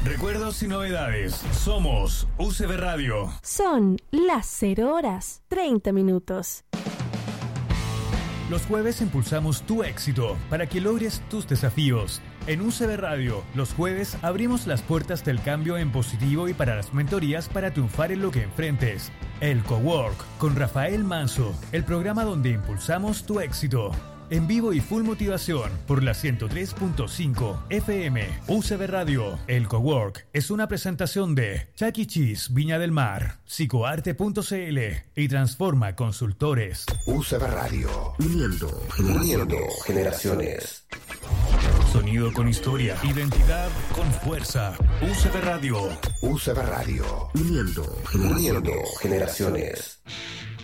Recuerdos y novedades. Somos UCB Radio. Son las 0:30. Los jueves impulsamos tu éxito para que logres tus desafíos. En UCB Radio, los jueves abrimos las puertas del cambio en positivo y para las mentorías para triunfar en lo que enfrentes. El Cowork con Rafael Manso, el programa donde impulsamos tu éxito. En vivo y full motivación por la 103.5 FM. UCB Radio. El Cowork es una presentación de Chuck E. Cheese Viña del Mar, Psicoarte.cl y Transforma Consultores. UCB Radio. Uniendo generaciones. Sonido con historia. Identidad con fuerza. UCB Radio. UCB Radio. Uniendo generaciones.